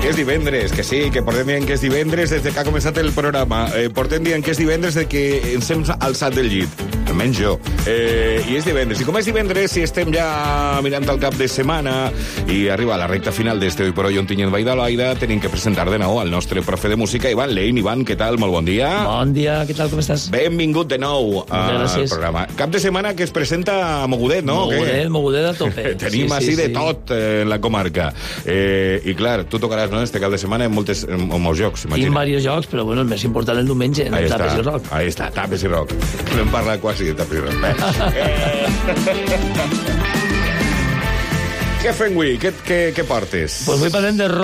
Que és divendres, que sí, que portem dient que és divendres des que ha començat el programa. Portem dient que és divendres des que ens hem alçat del llit. Almenys jo. I és divendres. I com és divendres, si estem ja mirant el cap de setmana i arriba a la recta final d'este Hoy por Hoy on Tinyent Vall d'Albaida, tenim que presentar de nou al nostre profe de música, Ivan Lein. Ivan, què tal? Molt bon dia. Bon dia, què tal, com estàs? Benvingut de nou al programa. Cap de setmana que es presenta mogudet, no? Mogudet a tope. Tenim així de tot en la comarca. I clar, tu tocaràs, no?, este cap de setmana en molts jocs, imagina. Tinc diversos jocs, però bueno, el més important el diumenge, en Tapes i Rock. Ahí està, Tapes i Rock. No em parla quasi de Tapes i Rock. Què fem avui? Què portes? Pues avui parlem de rock.